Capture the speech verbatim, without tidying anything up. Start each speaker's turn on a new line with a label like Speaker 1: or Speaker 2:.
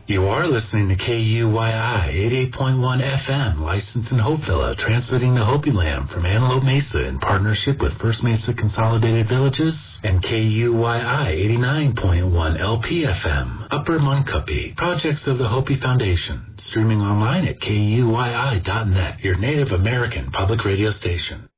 Speaker 1: You are listening to K U Y I eighty-eight point one F M, licensed in Hopevilla, transmitting to Hopi Land from Antelope Mesa in partnership with First Mesa Consolidated Villages and K U Y I eighty-nine point one L P F M, Upper Muncupi, projects of the Hopi Foundation, streaming online at K U Y I dot net, your Native American public radio station.